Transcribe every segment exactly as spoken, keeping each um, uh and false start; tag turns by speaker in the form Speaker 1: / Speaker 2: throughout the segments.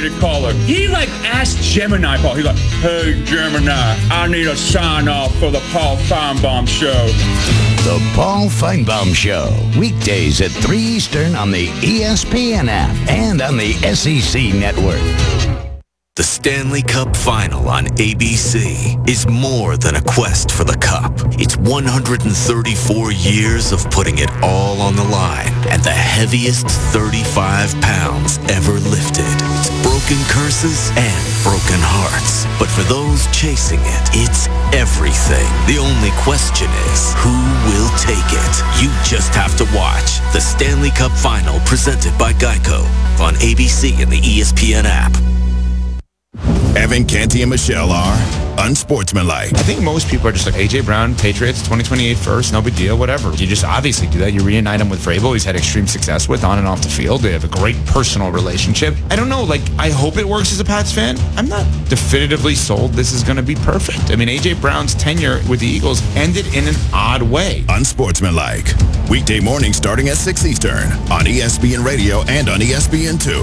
Speaker 1: you call her? He like asked Gemini Paul. He's like, hey Gemini, I need a sign off for the Paul Feinbaum Show.
Speaker 2: The Paul Feinbaum Show, weekdays at three Eastern on the E S P N app and on the S E C network.
Speaker 3: The Stanley Cup Final on A B C is more than a quest for the cup. It's one hundred thirty-four years of putting it all on the line and the heaviest thirty-five pounds ever lifted. It's broken curses and broken hearts. But for those chasing it, it's everything. The only question is, who will take it? You just have to watch the Stanley Cup Final presented by Geico on A B C and the E S P N app.
Speaker 4: Evan, Canty, and Michelle are unsportsmanlike.
Speaker 5: I think most people are just like, A J. Brown, Patriots, twenty twenty-eight first, no big deal, whatever. You just obviously do that. You reunite him with Vrabel. He's had extreme success with on and off the field. They have a great personal relationship. I don't know, like, I hope it works as a Pats fan. I'm not definitively sold this is going to be perfect. I mean, A J. Brown's tenure with the Eagles ended in an odd way.
Speaker 4: Unsportsmanlike. Weekday morning starting at six Eastern on E S P N Radio and on E S P N two.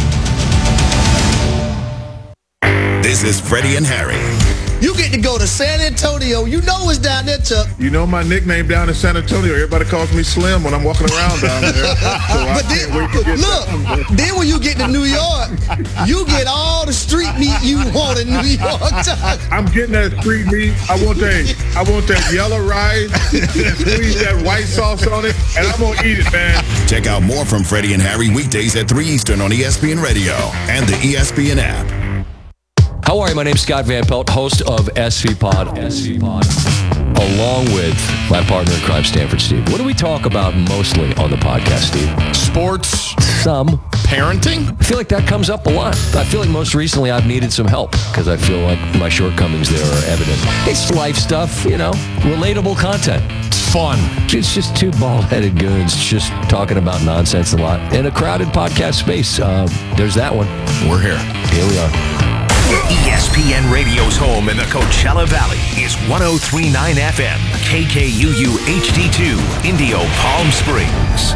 Speaker 4: This is Freddie and Harry.
Speaker 6: You get to go to San Antonio. You know it's down there, Chuck.
Speaker 7: You know my nickname down in San Antonio. Everybody calls me Slim when I'm walking around down there. So
Speaker 6: but then, look, then when you get to New York, you get all the street meat you want in New York, Chuck.
Speaker 7: I'm getting that street meat. I want that. I want that yellow rice. Squeeze that white sauce on it, and I'm gonna eat it, man.
Speaker 4: Check out more from Freddie and Harry weekdays at three Eastern on E S P N Radio and the E S P N app.
Speaker 8: How are you? My name's Scott Van Pelt, host of S V Pod, S V Pod, along with my partner in crime, Stanford Steve. What do we talk about mostly on the podcast, Steve?
Speaker 9: Sports.
Speaker 8: Some.
Speaker 9: Parenting.
Speaker 8: I feel like that comes up a lot. I feel like most recently I've needed some help because I feel like my shortcomings there are evident. It's life stuff, you know, relatable content.
Speaker 9: It's fun.
Speaker 8: It's just two bald-headed goons just talking about nonsense a lot in a crowded podcast space. Uh, there's that one.
Speaker 9: We're here.
Speaker 8: Here we are.
Speaker 10: E S P N Radio's home in the Coachella Valley is one oh three point nine F M, K K U U H D two, Indio, Palm Springs.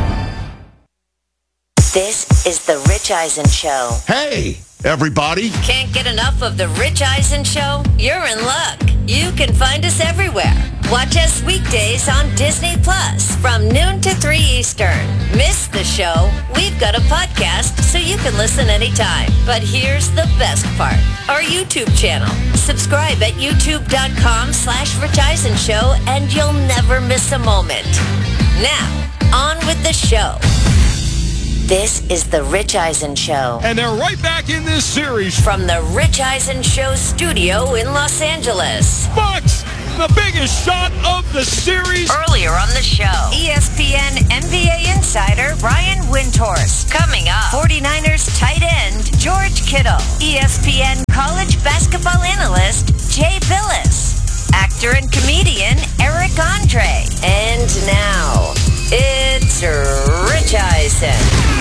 Speaker 11: This is the Rich Eisen Show.
Speaker 9: Hey, everybody.
Speaker 11: Can't get enough of the Rich Eisen Show? You're in luck. You can find us everywhere. Watch us weekdays on Disney Plus from noon to three Eastern. Miss the show? We've got a podcast so you can listen anytime. But here's the best part. Our YouTube channel. Subscribe at youtube.com slash Rich Eisen Show and you'll never miss a moment. Now, on with the show. This is the Rich Eisen Show.
Speaker 12: And they're right back in this series.
Speaker 11: From the Rich Eisen Show studio in Los Angeles.
Speaker 12: Bucks, the biggest shot of the series.
Speaker 11: Earlier on the show, E S P N N B A insider Brian Windhorst. Coming up, forty-niners tight end George Kittle. E S P N college basketball analyst Jay Billis. Actor and comedian Eric Andre. And now, it's Rich Eisen.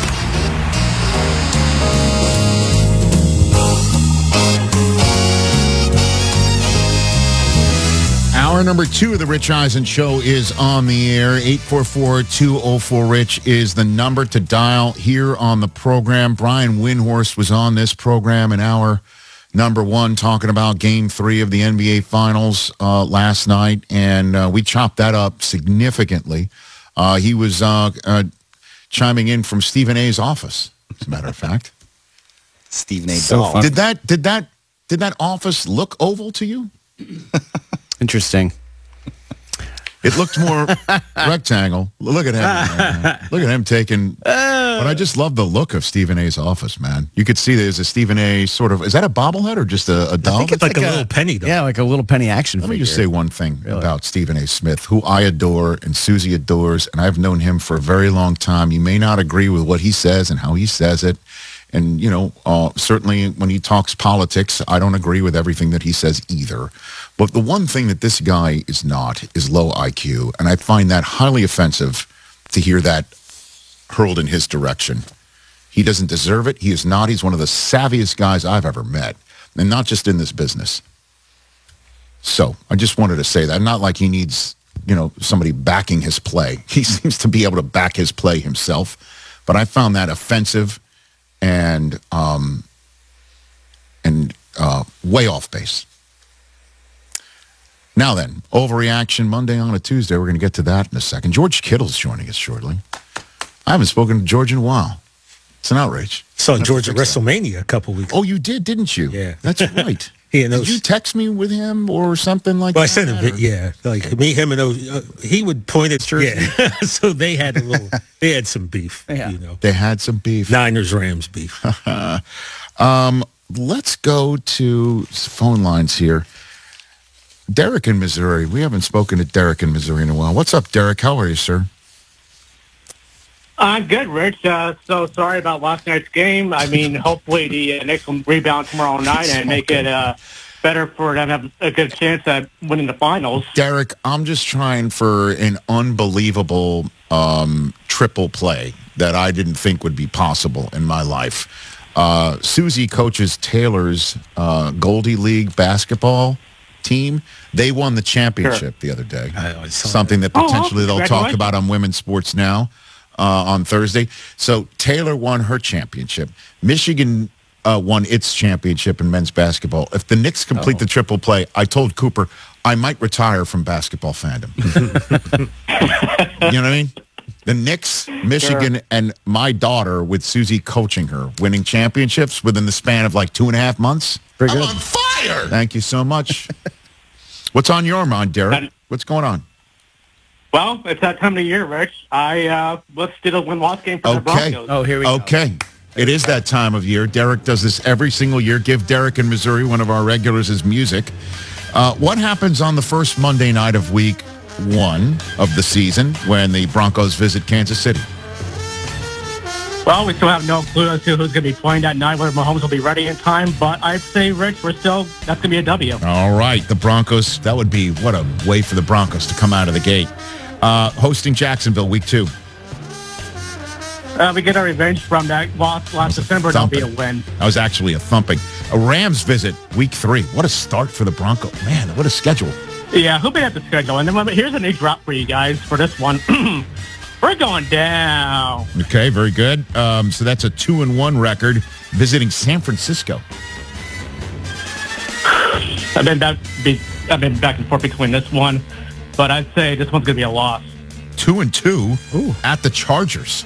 Speaker 9: Hour number two of the Rich Eisen Show is on the air. eight four four, two oh four, RICH is the number to dial here on the program. Brian Windhorst was on this program in hour number one talking about game three of the N B A Finals uh, last night, and uh, we chopped that up significantly. Uh, he was uh, uh, chiming in from Stephen A's office, as a matter of fact.
Speaker 13: Stephen A.
Speaker 9: So did that, did that, did that office look oval to you?
Speaker 13: Interesting.
Speaker 9: It looked more rectangle. Look at him. Look at him taking. But I just love the look of Stephen A's office, man. You could see there's a Stephen A. sort of. Is that a bobblehead or just a, a doll?
Speaker 13: I think it's like, like a, a little penny, though. Yeah, like a little penny action
Speaker 9: Let
Speaker 13: figure.
Speaker 9: me just say one thing really? about Stephen A. Smith, who I adore and Susie adores, and I've known him for a very long time. You may not agree with what he says and how he says it. And, you know, uh, certainly when he talks politics, I don't agree with everything that he says either. But the one thing that this guy is not is low I Q. And I find that highly offensive to hear that hurled in his direction. He doesn't deserve it. He is not. He's one of the savviest guys I've ever met. And not just in this business. So I just wanted to say that. Not like he needs, you know, somebody backing his play. He seems to be able to back his play himself. But I found that offensive. And um, uh, way off base. Now then, overreaction Monday on a Tuesday. We're going to get to that in a second. George Kittle's joining us shortly. I haven't spoken to George in a while. It's an outrage.
Speaker 14: Saw George at WrestleMania a couple weeks ago.
Speaker 9: Oh, you did, didn't you?
Speaker 14: Yeah.
Speaker 9: That's right.
Speaker 14: He and those,
Speaker 9: did you text me with him or something like
Speaker 14: well,
Speaker 9: that?
Speaker 14: I sent him, yeah. Like, me, him, and those, uh, he would point at Jersey. Yeah. So they had a little, they had some beef, yeah. you know.
Speaker 9: They had some beef.
Speaker 14: Niners-Rams beef.
Speaker 9: um, let's go to phone lines here. Derek in Missouri. We haven't spoken to Derek in Missouri in a while. What's up, Derek? How are you, sir?
Speaker 15: I'm good, Rich. Uh, so sorry about last night's game. I mean, hopefully the uh, Knicks will rebound tomorrow night and make it uh, better for them to have a good chance at winning the finals.
Speaker 9: Derek, I'm just trying for an unbelievable um, triple play that I didn't think would be possible in my life. Uh, Susie coaches Taylor's uh, Goldie League basketball team. They won the championship sure. the other day. Something that potentially oh, they'll talk about on Women's Sports Now. Uh, on Thursday. So Taylor won her championship. Michigan uh, won its championship in men's basketball. If the Knicks complete oh. the triple play, I told Cooper I might retire from basketball fandom. You know what I mean? The Knicks, Michigan, sure. and my daughter with Susie coaching her, winning championships within the span of like two and a half months.
Speaker 14: Pretty
Speaker 9: I'm
Speaker 14: good.
Speaker 9: on fire! Thank you so much. What's on your mind, Derek? What's going on?
Speaker 15: Well, it's that time of the year, Rich. I uh, let's do the win-loss game for
Speaker 9: okay.
Speaker 15: the Broncos.
Speaker 13: Oh, here we
Speaker 9: okay.
Speaker 13: go.
Speaker 9: Okay. It is that time of year. Derek does this every single year. Give Derek in Missouri, one of our regulars, his music. Uh, what happens on the first Monday night of week one of the season when the Broncos visit Kansas City?
Speaker 15: Well, we still have no clue as to who's going to be playing that night, whether Mahomes will be ready in time. But I'd say, Rich, we're still, that's going to be a W.
Speaker 9: All right. The Broncos, that would be, what a way for the Broncos to come out of the gate. Uh, hosting Jacksonville, week two.
Speaker 15: Uh, we get our revenge from that loss last December. That'll be a win.
Speaker 9: That was actually a thumping. A Rams visit, week three. What a start for the Broncos. Man, what a schedule.
Speaker 15: Yeah, who made up the schedule? And then here's an age drop for you guys for this one. We're going down.
Speaker 9: Okay, very good. Um, so that's a two and one record visiting San Francisco.
Speaker 15: I've been back. I've been back and forth between this one, but I'd say this one's going to be a loss.
Speaker 9: Two and two Ooh. At the Chargers.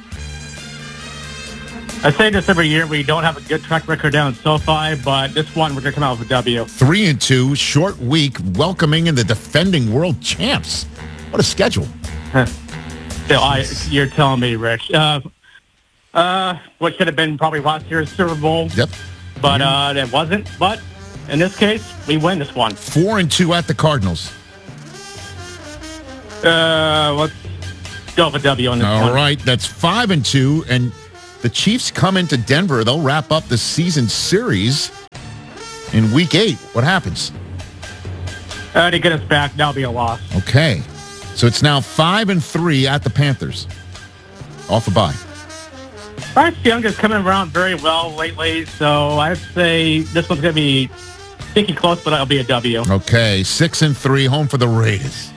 Speaker 15: I say this every year. We don't have a good track record down in SoFi, but this one we're going to come out with a W.
Speaker 9: Three and two, short week, welcoming in the defending world champs. What a schedule.
Speaker 15: Still, I, you're telling me, Rich. Uh, uh, what should have been probably last year's Super Bowl.
Speaker 9: Yep.
Speaker 15: But uh, it wasn't. But in this case, we win this one.
Speaker 9: Four and two at the Cardinals.
Speaker 15: Uh, let's go with a W on this
Speaker 9: All
Speaker 15: one.
Speaker 9: All right, that's five and two, and the Chiefs come into Denver. They'll wrap up the season series in week eight. What happens?
Speaker 15: Uh, to get us back, that'll be a loss.
Speaker 9: Okay. So it's now five and three at the Panthers. Off a bye.
Speaker 15: Bryce Young is coming around very well lately, so I'd say this one's going to be stinky close, but it'll be a W.
Speaker 9: Okay, six and three, home for the Raiders.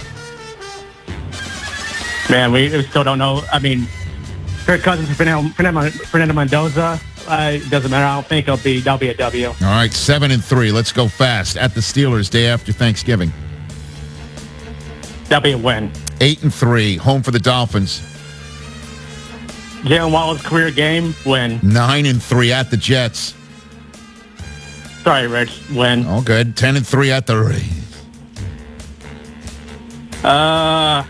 Speaker 15: Man, we still don't know. I mean, Kirk Cousins, Fernando, Fernando Mendoza, uh, it doesn't matter. I don't think it'll be. That'll be a W.
Speaker 9: All right, seven and three. Let's go fast at the Steelers day after Thanksgiving.
Speaker 15: That'll be a win.
Speaker 9: Eight and three, home for the Dolphins.
Speaker 15: Jalen Waddle's career game, win.
Speaker 9: Nine and three at the Jets.
Speaker 15: Sorry, Rich, win.
Speaker 9: All good. Ten and three at the Raiders.
Speaker 15: Uh,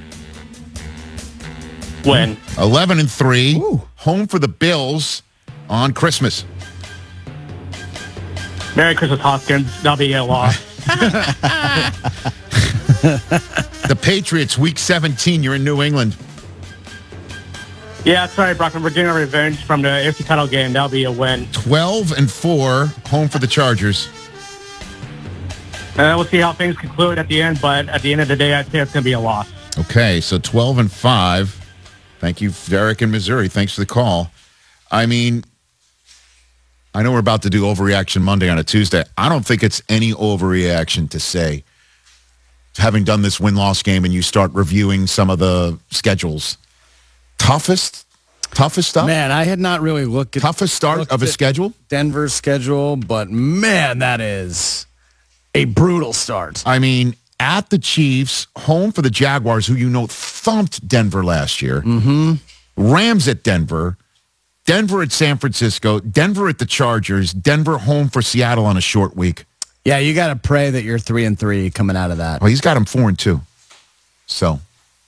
Speaker 15: win.
Speaker 9: Eleven and three, Ooh. Home for the Bills on Christmas.
Speaker 15: Merry Christmas, Hoskins. That'll be a loss.
Speaker 9: The Patriots, week seventeen, you're in New England.
Speaker 15: Yeah, sorry, Brockman. We're getting a revenge from the A F C title game. That'll be a win.
Speaker 9: twelve and four, home for the Chargers.
Speaker 15: Uh, we'll see how things conclude at the end, but at the end of the day, I'd say it's going to be a loss.
Speaker 9: Okay, so twelve and five. Thank you, Derek in Missouri. Thanks for the call. I mean, I know we're about to do Overreaction Monday on a Tuesday. I don't think it's any overreaction to say, having done this win-loss game and you start reviewing some of the schedules, toughest Toughest stuff?
Speaker 13: Man, I had not really looked at
Speaker 9: toughest start of a schedule.
Speaker 13: Denver's schedule, but man, that is a brutal start.
Speaker 9: I mean, at the Chiefs, home for the Jaguars, who you know thumped Denver last year.
Speaker 13: Mm-hmm.
Speaker 9: Rams at Denver. Denver at San Francisco. Denver at the Chargers. Denver home for Seattle on a short week.
Speaker 13: Yeah, you got to pray that you're three and three coming out of that.
Speaker 9: Well, he's got him four and two. So,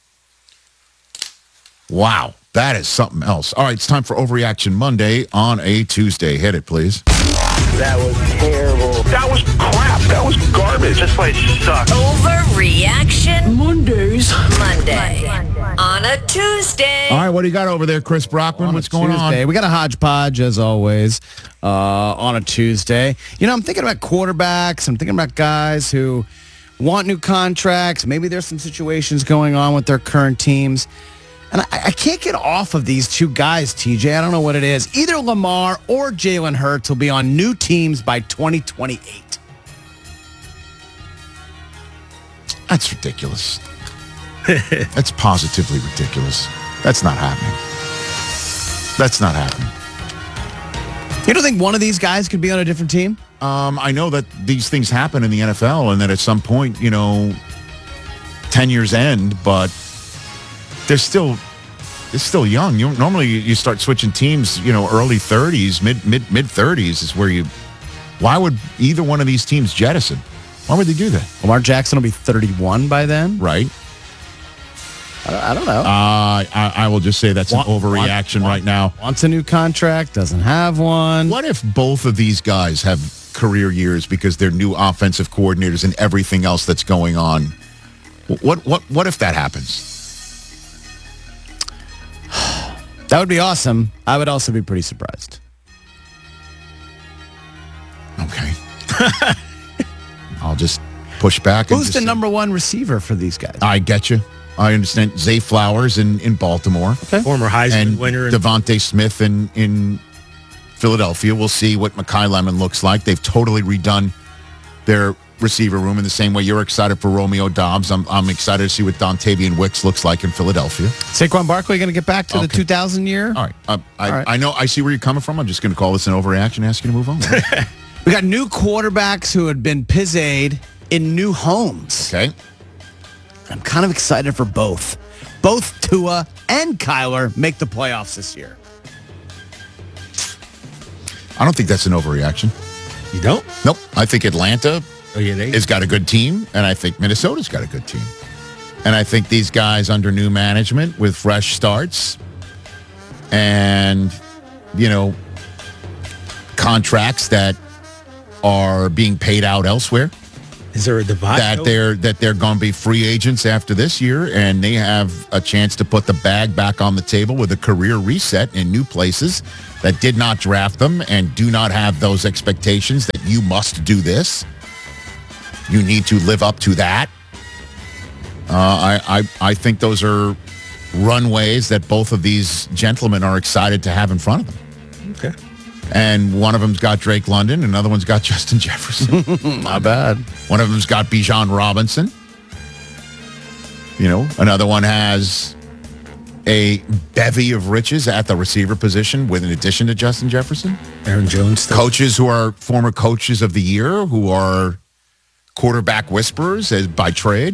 Speaker 9: wow, that is something else. All right, it's time for Overreaction Monday on a Tuesday. Hit it, please.
Speaker 16: That was terrible. That was crap. That was garbage. This place sucks.
Speaker 11: Overreaction Mondays. Monday. On a Tuesday.
Speaker 9: All right, what do you got over there, Chris Brockman?
Speaker 13: On
Speaker 9: What's going
Speaker 13: Tuesday.
Speaker 9: on?
Speaker 13: We got a hodgepodge, as always, uh, on a Tuesday. You know, I'm thinking about quarterbacks. I'm thinking about guys who want new contracts. Maybe there's some situations going on with their current teams. And I, I can't get off of these two guys, T J. I don't know what it is. Either Lamar or Jalen Hurts will be on new teams by twenty twenty-eight.
Speaker 9: That's ridiculous. That's positively ridiculous. That's not happening. That's not happening.
Speaker 13: You don't think one of these guys could be on a different team?
Speaker 9: Um, I know that these things happen in the N F L and that at some point, you know, ten years end, but they're still they're still young. You normally you start switching teams, you know, early thirties, mid mid mid thirties is where you. Why would either one of these teams jettison? Why would they do that?
Speaker 13: Lamar Jackson will be thirty-one by then,
Speaker 9: right?
Speaker 13: I, I don't know.
Speaker 9: Uh, I, I will just say that's
Speaker 13: Want-
Speaker 9: an overreaction
Speaker 13: want-
Speaker 9: right now.
Speaker 13: Wants a new contract, doesn't have one.
Speaker 9: What if both of these guys have career years because they're new offensive coordinators and everything else that's going on? What what what if that happens?
Speaker 13: That would be awesome. I would also be pretty surprised.
Speaker 9: Okay. I'll just push back. and
Speaker 13: Who's
Speaker 9: just
Speaker 13: the
Speaker 9: say-
Speaker 13: number one receiver for these guys?
Speaker 9: I get you. I understand. Zay Flowers in, in Baltimore.
Speaker 13: Okay.
Speaker 14: Former Heisman
Speaker 9: and
Speaker 14: winner.
Speaker 9: Devontae Smith in, in Philadelphia. We'll see what Mekhi Lemon looks like. They've totally redone their receiver room in the same way you're excited for Romeo Dobbs. I'm, I'm excited to see what Dontavian Wicks looks like in Philadelphia.
Speaker 13: Saquon Barkley going to get back to the
Speaker 9: Okay.
Speaker 13: two thousand year?
Speaker 9: All right. Uh, I,
Speaker 13: All right.
Speaker 9: I know. I see where you're coming from. I'm just going to call this an overreaction and ask you to move on.
Speaker 13: We got new quarterbacks who had been pizzade in new homes.
Speaker 9: Okay.
Speaker 13: I'm kind of excited for both. Both Tua and Kyler make the playoffs this year.
Speaker 9: I don't think that's an overreaction.
Speaker 14: You don't?
Speaker 9: Nope. I think Atlanta
Speaker 14: Oh, yeah, they.
Speaker 9: has got a good team, and I think Minnesota's got a good team. And I think these guys under new management with fresh starts and, you know, contracts that are being paid out elsewhere.
Speaker 14: Is there a divide?
Speaker 9: That
Speaker 14: though?
Speaker 9: they're that they're going to be free agents after this year, and they have a chance to put the bag back on the table with a career reset in new places that did not draft them and do not have those expectations that you must do this. You need to live up to that. Uh, I, I I think those are runways that both of these gentlemen are excited to have in front of them.
Speaker 14: Okay.
Speaker 9: And one of them's got Drake London, another one's got Justin Jefferson.
Speaker 13: Not bad.
Speaker 9: One of them's got Bijan Robinson. You know, another one has a bevy of riches at the receiver position with in addition to Justin Jefferson.
Speaker 14: Aaron Jones. Still.
Speaker 9: Coaches who are former coaches of the year, who are quarterback whisperers as by trade.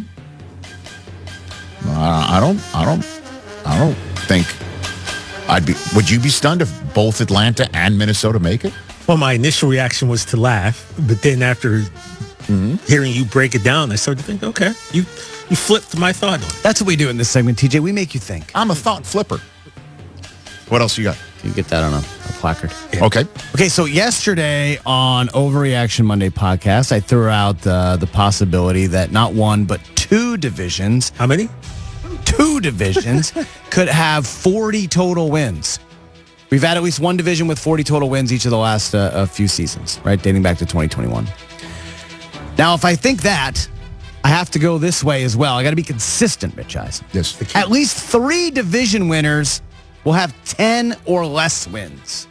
Speaker 9: Uh, I don't, I don't, I don't think I'd be. Would you be stunned if both Atlanta and Minnesota make it?
Speaker 14: Well, my initial reaction was to laugh, but then after
Speaker 9: Mm-hmm.
Speaker 14: hearing you break it down, I started to think, okay, you you flipped my thought on it.
Speaker 13: That's what we do in this segment, T J. We make you think.
Speaker 9: I'm a thought flipper. What else you got?
Speaker 13: You get that on a, a placard.
Speaker 9: Okay.
Speaker 13: Okay, so yesterday on Overreaction Monday podcast, I threw out uh, the possibility that not one, but two divisions.
Speaker 14: How many?
Speaker 13: Two divisions could have forty total wins. We've had at least one division with forty total wins each of the last uh, a few seasons, right? Dating back to twenty twenty-one. Now, if I think that, I have to go this way as well. I got to be consistent, Rich Eisen.
Speaker 9: Yes.
Speaker 13: At least three division winners will have ten or less wins.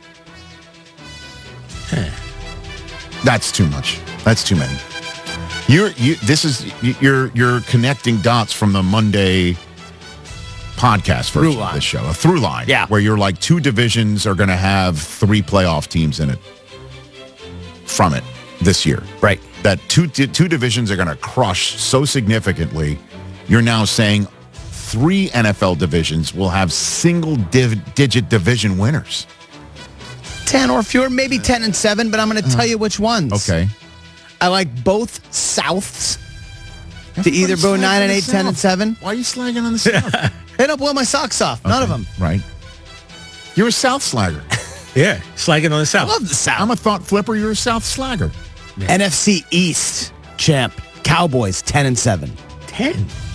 Speaker 9: That's too much. That's too many. You're you. This is you're you're connecting dots from the Monday podcast version of the show, a through line.
Speaker 13: Yeah.
Speaker 9: Where you're like two divisions are going to have three playoff teams in it from it this year.
Speaker 13: Right.
Speaker 9: That two two divisions are going to crush so significantly. You're now saying three N F L divisions will have single div- digit division winners.
Speaker 13: ten or fewer, maybe ten and seven, but I'm going to tell you which ones.
Speaker 9: Okay.
Speaker 13: I like both Souths to either go nine and eight, ten and seven.
Speaker 9: Why are you slagging on the South?
Speaker 13: They don't blow my socks off. None of them.
Speaker 9: Right. You're a South slagger.
Speaker 14: Yeah, slagging on the South.
Speaker 13: I love the South.
Speaker 9: I'm a thought flipper. You're a South slagger.
Speaker 13: N F C East champ, Cowboys, ten and seven.
Speaker 14: ten.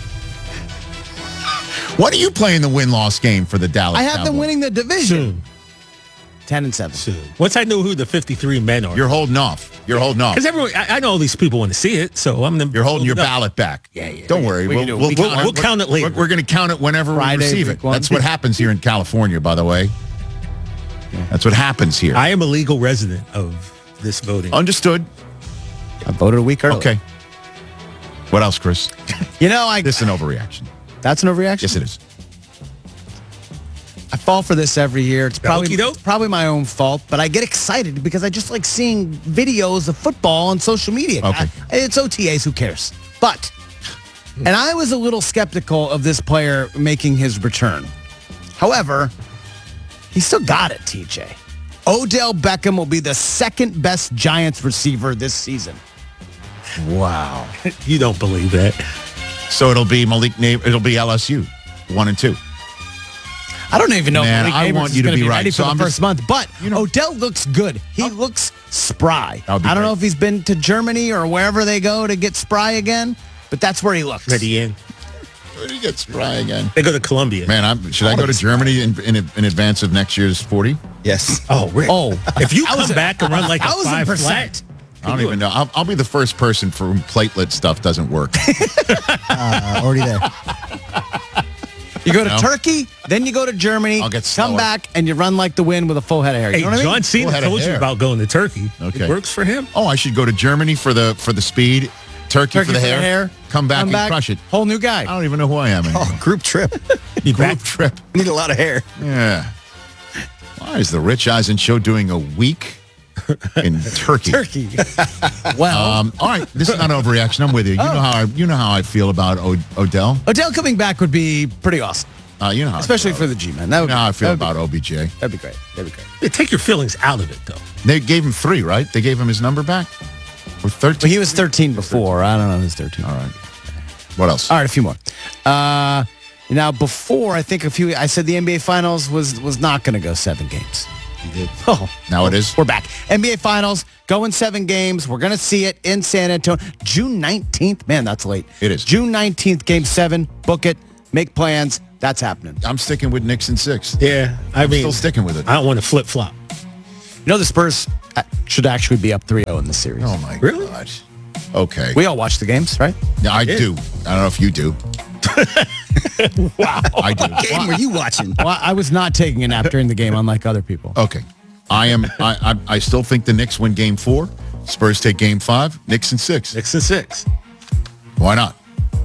Speaker 9: What are you playing the win-loss game for the Dallas
Speaker 13: I have
Speaker 9: Cowboys?
Speaker 13: them winning the division.
Speaker 14: Soon.
Speaker 13: ten and seven.
Speaker 14: Soon. Once I know who the fifty-three men are.
Speaker 9: You're holding off. You're holding off.
Speaker 14: Because everyone, I, I know all these people want to see it, so I'm the,
Speaker 9: You're holding your
Speaker 14: it up.
Speaker 9: ballot back.
Speaker 14: Yeah, yeah.
Speaker 9: Don't worry.
Speaker 13: We
Speaker 9: We'll,
Speaker 13: can do it.
Speaker 9: we'll,
Speaker 13: We
Speaker 9: we'll,
Speaker 13: count it.
Speaker 9: we'll
Speaker 14: We'll count it later.
Speaker 9: We're, we're going to count it whenever
Speaker 13: Friday,
Speaker 9: we receive
Speaker 13: week
Speaker 9: it.
Speaker 13: one.
Speaker 9: That's what happens here in California, by the way. That's what happens here.
Speaker 14: I am a legal resident of this voting.
Speaker 9: Understood.
Speaker 13: I voted a week early.
Speaker 9: Okay. What else, Chris?
Speaker 13: You know, I
Speaker 9: This is an overreaction.
Speaker 13: that's an overreaction.
Speaker 9: Yes, it is.
Speaker 13: I fall for this every year. It's probably
Speaker 14: okey-doke?
Speaker 13: it's probably my own fault, but I get excited because I just like seeing videos of football on social media.
Speaker 9: Okay.
Speaker 13: I- it's O T As, who cares? But, and I was a little skeptical of this player making his return. However, he still got it, T J. Odell Beckham will be the second best Giants receiver this season.
Speaker 9: Wow.
Speaker 14: You don't believe that.
Speaker 9: So it'll be Malik Neighbors. It'll be L S U, one and two.
Speaker 13: I don't even know
Speaker 9: Man,
Speaker 13: if Malik
Speaker 9: I
Speaker 13: Neighbors
Speaker 9: want
Speaker 13: is
Speaker 9: you to
Speaker 13: gonna
Speaker 9: be
Speaker 13: be
Speaker 9: right.
Speaker 13: ready
Speaker 9: So
Speaker 13: for the
Speaker 9: I'm
Speaker 13: first
Speaker 9: just-
Speaker 13: month. But
Speaker 9: you know-
Speaker 13: Odell looks good. He looks spry.
Speaker 9: That would be
Speaker 13: I don't know
Speaker 9: great.
Speaker 13: if he's been to Germany or wherever they go to get spry again, but that's where he looks.
Speaker 14: Ready in.
Speaker 9: Where do you get spry again?
Speaker 14: They go to Columbia.
Speaker 9: Man, I'm, should I go to Germany in, in, in advance of next year's forty?
Speaker 6: Yes.
Speaker 14: Oh, Rick.
Speaker 13: Oh,
Speaker 14: If you come
Speaker 13: thousand-
Speaker 14: back and run like a
Speaker 13: thousand
Speaker 14: five
Speaker 13: percent.
Speaker 14: flat,
Speaker 9: I don't even know. I'll, I'll be the first person for whom platelet stuff doesn't work.
Speaker 6: Uh, already there.
Speaker 13: You go to
Speaker 9: No.
Speaker 13: Turkey, then you go to Germany,
Speaker 9: I'll get
Speaker 13: come
Speaker 9: slower.
Speaker 13: back, and you run like the wind with a full head of hair. You
Speaker 14: hey,
Speaker 13: know what I mean?
Speaker 14: John Cena
Speaker 9: Full head of
Speaker 14: told you
Speaker 9: hair.
Speaker 14: about going to Turkey.
Speaker 9: Okay.
Speaker 14: It works for him.
Speaker 9: Oh, I should go to Germany for the for the speed, Turkey,
Speaker 13: Turkey
Speaker 9: for the hair, come back and crush it.
Speaker 13: Whole new guy.
Speaker 9: I don't even know who I am anymore.
Speaker 6: Oh, group trip.
Speaker 14: You
Speaker 9: Group
Speaker 14: back?
Speaker 9: trip.
Speaker 6: Need a lot of hair.
Speaker 9: Yeah. Why is the Rich Eisen show doing a week in Turkey?
Speaker 13: Turkey. well,
Speaker 9: Um, all right, this is not an overreaction. I'm with you. You
Speaker 13: Oh.
Speaker 9: know how I, you know how I feel about o- Odell.
Speaker 13: Odell coming back would be pretty awesome,
Speaker 9: Uh, you know how
Speaker 13: especially
Speaker 9: I
Speaker 13: for
Speaker 9: feel.
Speaker 13: the G-men. That would
Speaker 9: You know how I
Speaker 13: be,
Speaker 9: feel
Speaker 13: that would
Speaker 9: about O B J.
Speaker 13: Be, that'd be great. That'd be great.
Speaker 14: Yeah, take your feelings out of it, though.
Speaker 9: They gave him three, right? They gave him his number back. Or
Speaker 13: Well,
Speaker 9: thirteen.
Speaker 13: he was thirteen before. I don't know who's thirteen.
Speaker 9: All right. What else?
Speaker 13: All right, a few more. Uh, now, before I think a few, I said the N B A Finals was was not going to go seven games.
Speaker 9: You did.
Speaker 13: Oh,
Speaker 9: Now it is.
Speaker 13: we're back. N B A Finals going seven games. We're going to see it in San Antonio, June nineteenth. Man, that's late.
Speaker 9: It is.
Speaker 13: June nineteenth, Game Seven. Book it. Make plans. That's happening.
Speaker 9: I'm sticking with Knicks in six.
Speaker 14: Yeah, I
Speaker 9: I'm
Speaker 14: mean,
Speaker 9: still sticking with it.
Speaker 14: I don't want to flip flop.
Speaker 13: You know the Spurs uh, should actually be up three oh in the series.
Speaker 9: Oh my
Speaker 14: Really?
Speaker 9: god. Okay.
Speaker 13: We all watch the games, right?
Speaker 9: Yeah, I
Speaker 14: did.
Speaker 9: do. I don't know if you do.
Speaker 13: Wow.
Speaker 9: I do.
Speaker 6: Game were you watching?
Speaker 13: Well, I was not taking a nap during the game, unlike other people.
Speaker 9: Okay. I am. I, I. I still think the Knicks win Game Four. Spurs take Game Five. Knicks in six.
Speaker 14: Six and six.
Speaker 9: Why not?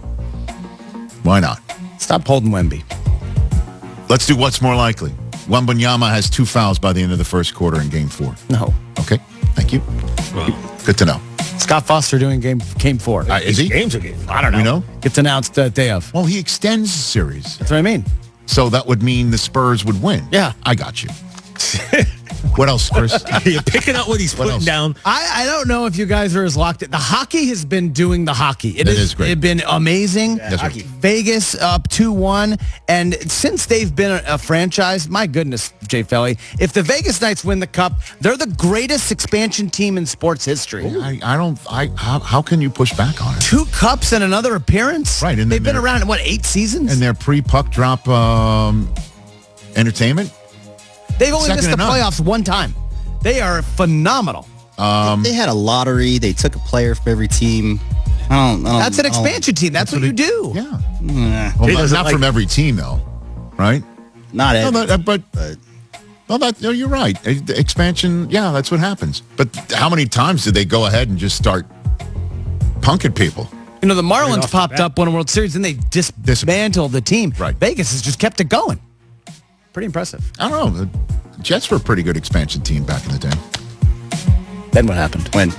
Speaker 9: Why not?
Speaker 13: Stop holding Wemby.
Speaker 9: Let's do what's more likely. Wembanyama has two fouls by the end of the first quarter in Game Four.
Speaker 13: No.
Speaker 9: Okay. Thank you.
Speaker 14: Well,
Speaker 9: Good to know.
Speaker 13: Scott Foster doing game game four.
Speaker 9: Uh, is he?
Speaker 14: games are getting.
Speaker 13: I don't know.
Speaker 9: You know?
Speaker 13: Gets announced uh, day of.
Speaker 9: Well, he extends the series,
Speaker 13: That's what I mean.
Speaker 9: so that would mean the Spurs would win.
Speaker 13: Yeah.
Speaker 9: I got you. What else, Chris?
Speaker 14: You're picking up what he's
Speaker 9: What
Speaker 14: putting
Speaker 9: else?
Speaker 14: down.
Speaker 13: I, I don't know if you guys are as locked in. The hockey has been doing the hockey. It
Speaker 9: That
Speaker 13: is
Speaker 9: is great.
Speaker 13: It's been amazing.
Speaker 9: Yes, sir.
Speaker 13: Vegas up two one. And since they've been a, a franchise, my goodness, Jay Felly, if the Vegas Knights win the cup, they're the greatest expansion team in sports history.
Speaker 9: I, I don't. I how, how can you push back on it?
Speaker 13: Two cups and another appearance?
Speaker 9: Right, and
Speaker 13: They've
Speaker 9: then
Speaker 13: been
Speaker 9: they're-
Speaker 13: around, what, eight seasons?
Speaker 9: And their pre-puck drop um, entertainment.
Speaker 13: They've only
Speaker 9: second
Speaker 13: missed
Speaker 9: to
Speaker 13: the
Speaker 9: none.
Speaker 13: playoffs one time. They are phenomenal.
Speaker 9: Um,
Speaker 6: They had a lottery. They took a player from every team. I don't, I don't,
Speaker 13: That's an
Speaker 6: I don't-
Speaker 13: expansion team. That's, what, you do.
Speaker 9: Yeah.
Speaker 6: Nah,
Speaker 9: Well,
Speaker 14: He
Speaker 9: not,
Speaker 14: doesn't
Speaker 9: not
Speaker 14: like-
Speaker 9: from every team, though, right?
Speaker 6: not
Speaker 9: No,
Speaker 6: every.
Speaker 9: that, but well, that no, you're right. Uh, the expansion, yeah, that's what happens. But how many times did they go ahead and just start punking people?
Speaker 13: You know, the Marlins popped up, won a World Series, and they dis- dismantled the team. Right. Vegas has just kept it going. Pretty impressive.
Speaker 9: I don't know. The Jets were a pretty good expansion team back in the day.
Speaker 13: Then what happened? When?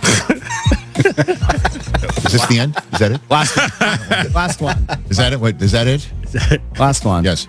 Speaker 9: Is this the end? Is that it?
Speaker 13: Last one. Last one.
Speaker 9: Is that it? Wait, is that it?
Speaker 13: Last one.
Speaker 9: Yes.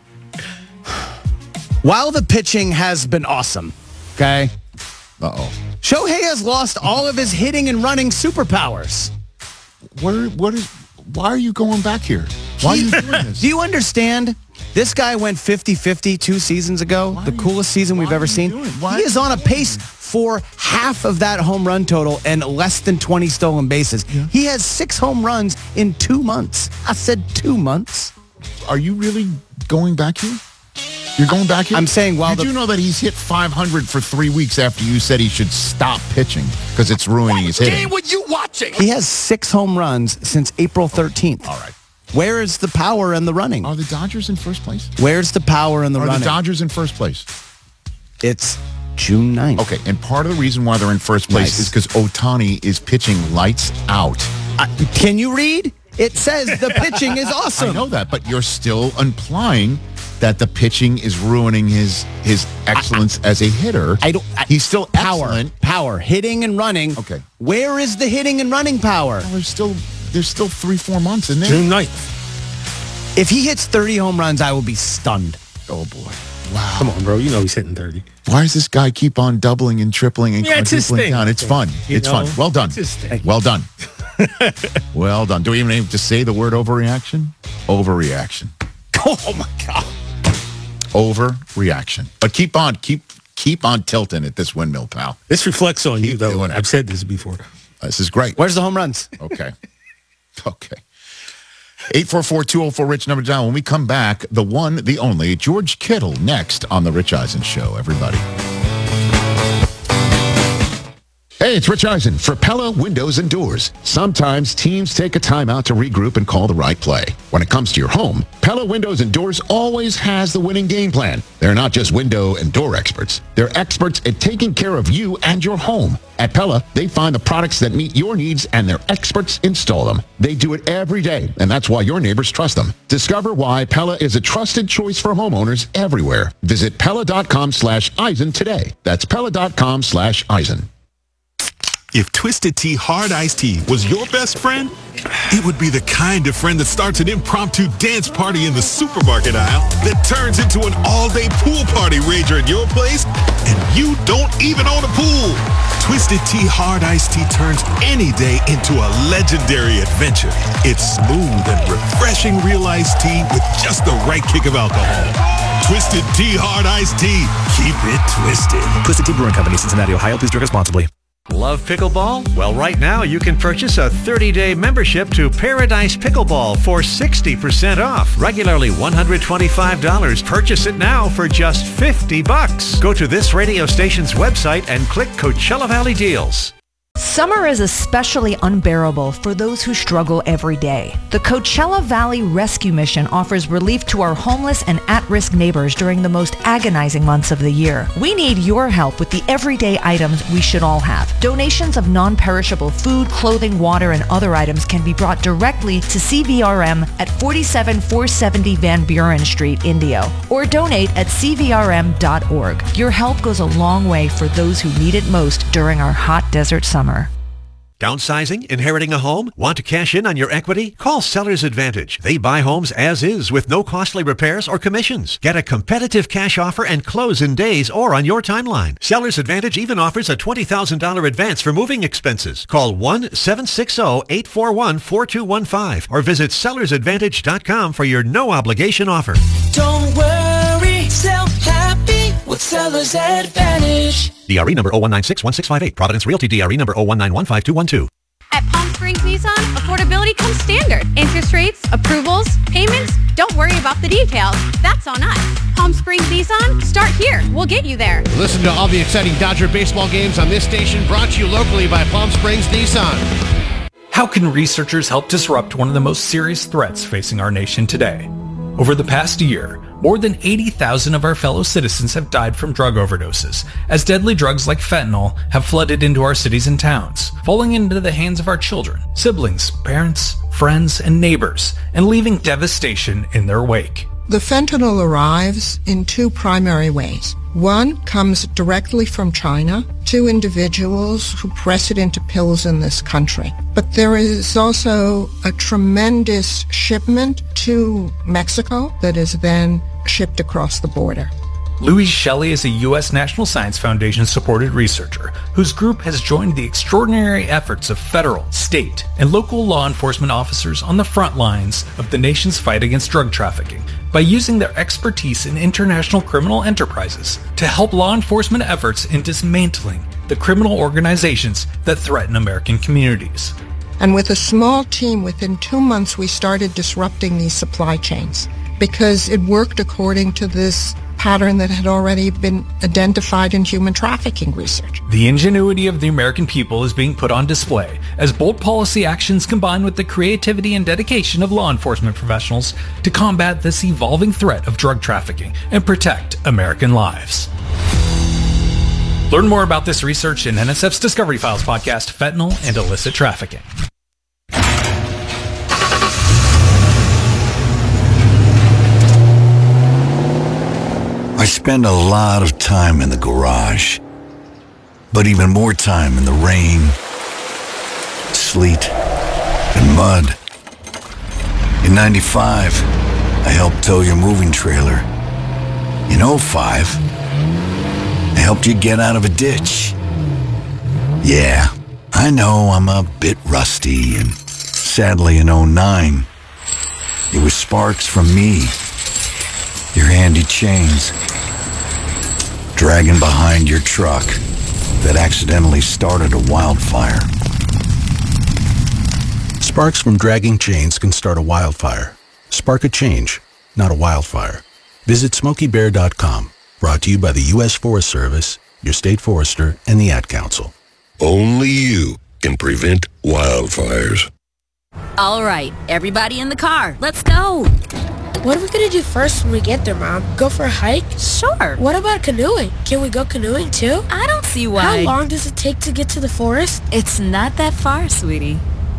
Speaker 13: While the pitching has been awesome, okay?
Speaker 9: Uh-oh.
Speaker 13: Shohei has lost all of his hitting and running superpowers.
Speaker 9: Where, what is, why are you going back here? Why are you doing this?
Speaker 13: Do you understand? This guy went fifty-fifty two seasons ago, why the coolest season we've ever seen. He is on a pace for half of that home run total and less than twenty stolen bases. Yeah. He has six home runs in two months. I said two months.
Speaker 9: Are you really going back here? You're going back here?
Speaker 13: I'm saying while
Speaker 9: you
Speaker 13: the...
Speaker 9: do know that he's hit five hundred for three weeks after you said he should stop pitching because it's ruining his hitting.
Speaker 12: What game were you watching?
Speaker 13: He has six home runs since April thirteenth.
Speaker 9: All right.
Speaker 13: Where is the power and the running?
Speaker 9: Are the Dodgers in first place?
Speaker 13: Where's the power and the
Speaker 9: Are
Speaker 13: running?
Speaker 9: Are the Dodgers in first place?
Speaker 13: It's June ninth.
Speaker 9: Okay, and part of the reason why they're in first place nice. is because Ohtani is pitching lights out.
Speaker 13: Uh, can you read? It says the pitching is awesome.
Speaker 9: I know that, but you're still implying that the pitching is ruining his his excellence I, I, as a hitter.
Speaker 13: I don't. I,
Speaker 9: He's still
Speaker 13: power,
Speaker 9: excellent.
Speaker 13: Power, hitting and running.
Speaker 9: Okay.
Speaker 13: Where is the hitting and running power?
Speaker 9: Well, there's still there's still three, four months in there.
Speaker 14: June ninth.
Speaker 13: If he hits thirty home runs, I will be stunned.
Speaker 9: Oh boy.
Speaker 14: Wow. Come on, bro. You know he's hitting thirty.
Speaker 9: Why does this guy keep on doubling and tripling and
Speaker 14: yeah,
Speaker 9: quadrupling down? It's fun.
Speaker 14: You
Speaker 9: it's
Speaker 14: know,
Speaker 9: fun. Well done. Well done. Well done. Do we even need to say the word overreaction? Overreaction.
Speaker 13: Oh my God.
Speaker 9: Overreaction. But keep on, keep keep on tilting at this windmill, pal.
Speaker 14: This reflects on
Speaker 9: keep
Speaker 14: you, though. I've said this before.
Speaker 9: This is great.
Speaker 13: Where's the home runs?
Speaker 9: Okay. Okay. eight four four, two oh four, RICH, number down. When we come back, the one, the only, George Kittle next on The Rich Eisen Show, everybody.
Speaker 17: Hey, it's Rich Eisen for Pella Windows and Doors. Sometimes teams take a time out to regroup and call the right play. When it comes to your home, Pella Windows and Doors always has the winning game plan. They're not just window and door experts. They're experts at taking care of you and your home. At Pella, they find the products that meet your needs and their experts install them. They do it every day, and that's why your neighbors trust them. Discover why Pella is a trusted choice for homeowners everywhere. Visit Pella.com slash Eisen today. That's Pella.com slash Eisen.
Speaker 18: If Twisted Tea Hard Iced Tea was your best friend, it would be the kind of friend that starts an impromptu dance party in the supermarket aisle that turns into an all-day pool party rager at your place, and you don't even own a pool. Twisted Tea Hard Iced Tea turns any day into a legendary adventure. It's smooth and refreshing real iced tea with just the right kick of alcohol. Twisted Tea Hard Iced Tea. Keep it twisted.
Speaker 19: Twisted Tea Brewing Company, Cincinnati, Ohio. Please drink responsibly.
Speaker 20: Love pickleball? Well, right now you can purchase a thirty-day membership to Paradise Pickleball for sixty percent off. Regularly one hundred twenty-five dollars. Purchase it now for just fifty bucks. Go to this radio station's website and click Coachella Valley Deals.
Speaker 21: Summer is especially unbearable for those who struggle every day. The Coachella Valley Rescue Mission offers relief to our homeless and at-risk neighbors during the most agonizing months of the year. We need your help with the everyday items we should all have. Donations of non-perishable food, clothing, water, and other items can be brought directly to C V R M at forty-seven four seventy Van Buren Street, Indio, or donate at c v r m dot org. Your help goes a long way for those who need it most during our hot desert summer.
Speaker 20: Downsizing? Inheriting a home? Want to cash in on your equity? Call Sellers Advantage. They buy homes as is with no costly repairs or commissions. Get a competitive cash offer and close in days or on your timeline. Sellers Advantage even offers a twenty thousand dollars advance for moving expenses. Call one seven six zero, eight four one, four two one five or visit sellers advantage dot com for your no-obligation offer.
Speaker 22: Don't worry, sell happy with Sellers Advantage.
Speaker 20: D R E number zero one nine six one six five eight. Providence Realty D R E number zero one nine one five two one two.
Speaker 23: At Palm Springs Nissan, affordability comes standard. Interest rates, approvals, payments, don't worry about the details. That's on us. Palm Springs Nissan, start here. We'll get you there.
Speaker 24: Listen to all the exciting Dodger baseball games on this station, brought to you locally by Palm Springs Nissan.
Speaker 25: How can researchers help disrupt one of the most serious threats facing our nation today? Over the past year,
Speaker 1: more than eighty thousand of our fellow citizens have died from drug overdoses, as deadly drugs like fentanyl have flooded into our cities and towns, falling into the hands of our children, siblings, parents, friends, and neighbors, and leaving devastation in their wake.
Speaker 2: The fentanyl arrives in two primary ways. One comes directly from China to individuals who press it into pills in this country. But there is also a tremendous shipment to Mexico that is then shipped across the border.
Speaker 1: Louise Shelley is a U S National Science Foundation-supported researcher whose group has joined the extraordinary efforts of federal, state, and local law enforcement officers on the front lines of the nation's fight against drug trafficking by using their expertise in international criminal enterprises to help law enforcement efforts in dismantling the criminal organizations that threaten American communities.
Speaker 2: And with a small team, within two months, we started disrupting these supply chains because it worked according to this pattern that had already been identified in human trafficking research.
Speaker 1: The ingenuity of the American people is being put on display as bold policy actions combine with the creativity and dedication of law enforcement professionals to combat this evolving threat of drug trafficking and protect American lives. Learn more about this research in N S F's Discovery Files podcast, Fentanyl and Illicit Trafficking.
Speaker 3: I spend a lot of time in the garage, but even more time in the rain, sleet, and mud. In ninety-five, I helped tow your moving trailer. In oh five, I helped you get out of a ditch. Yeah, I know I'm a bit rusty, and sadly in oh nine, it was sparks from me, your handy chains, dragging behind your truck that accidentally started a wildfire.
Speaker 5: Sparks from dragging chains can start a wildfire. Spark a change, not a wildfire. Visit Smokey Bear dot com. Brought to you by the U S Forest Service, your state forester, and the Ad Council.
Speaker 25: Only you can prevent wildfires.
Speaker 26: All right, everybody in the car. Let's go.
Speaker 27: What are we going to do first when we get there, Mom? Go for a hike?
Speaker 26: Sure.
Speaker 27: What about canoeing? Can we go canoeing too?
Speaker 26: I don't see why.
Speaker 27: How long does it take to get to the forest?
Speaker 26: It's not that far, sweetie.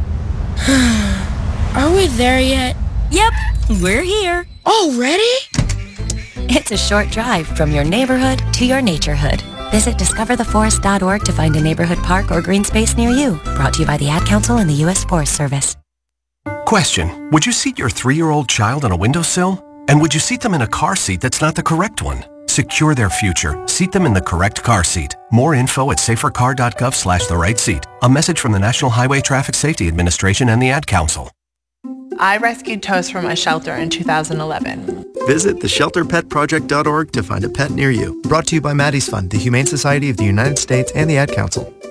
Speaker 27: Are we there yet?
Speaker 26: Yep, we're here.
Speaker 27: Already?
Speaker 11: It's a short drive from your neighborhood to your naturehood. Visit discover the forest dot org to find a neighborhood park or green space near you. Brought to you by the Ad Council and the U S Forest Service.
Speaker 28: Question. Would you seat your three-year-old child on a windowsill? And would you seat them in a car seat that's not the correct one? Secure their future. Seat them in the correct car seat. More info at safercar dot gov slash the right seat. A message from the National Highway Traffic Safety Administration and the Ad Council.
Speaker 29: I rescued Toast from a shelter in two thousand eleven.
Speaker 30: Visit the shelter pet project dot org to find a pet near you. Brought to you by Maddie's Fund, the Humane Society of the United States, and the Ad Council.